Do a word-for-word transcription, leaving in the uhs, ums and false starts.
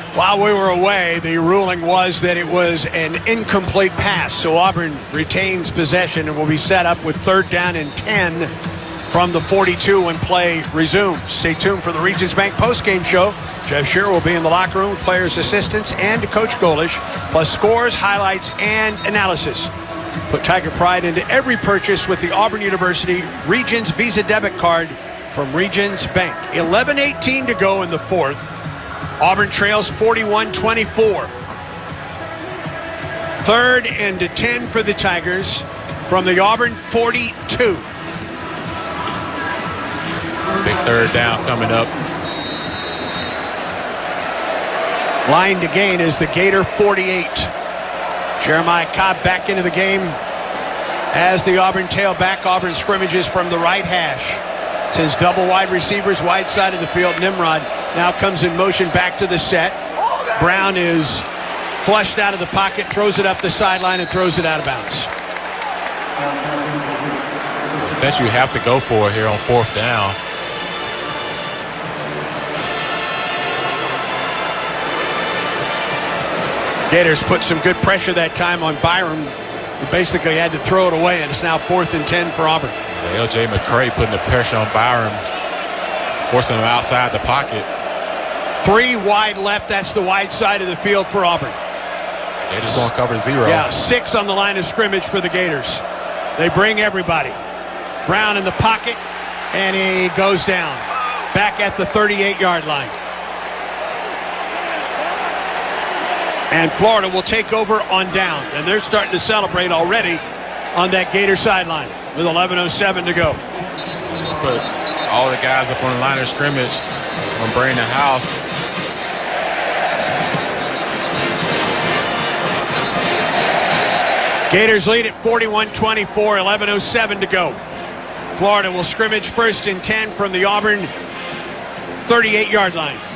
While we were away, the ruling was that it was an incomplete pass, so Auburn retains possession and will be set up with third down and ten from the forty-two when play resumes. Stay tuned for the Regions Bank postgame show. Jeff Shearer will be in the locker room with players' assistants and Coach Golish, plus scores, highlights, and analysis. Put Tiger Pride into every purchase with the Auburn University Regions Visa debit card from Regions Bank. eleven eighteen to go in the fourth. Auburn trails forty-one twenty-four. Third and ten for the Tigers from the Auburn forty-two. Big third down coming up. Line to gain is the Gator forty-eight. Jeremiah Cobb back into the game as the Auburn tailback. Auburn scrimmages from the right hash. Sends double wide receivers wide side of the field. Nimrod now comes in motion back to the set. Brown is flushed out of the pocket, throws it up the sideline, and throws it out of bounds. Essentially, you have to go for it here on fourth down. Gators put some good pressure that time on Byram, who basically had to throw it away, and it's now fourth and ten for Auburn. L J McCray putting the pressure on Byram, forcing him outside the pocket. Three wide left. That's the wide side of the field for Auburn. They're just going to cover zero. Yeah, six on the line of scrimmage for the Gators. They bring everybody. Brown in the pocket, and he goes down. Back at the thirty-eight-yard line. And Florida will take over on down. And they're starting to celebrate already on that Gator sideline with eleven oh seven to go. Put all the guys up on the line of scrimmage on Brandon House. Gators lead at forty-one twenty-four, eleven oh seven to go. Florida will scrimmage first and ten from the Auburn thirty-eight-yard line.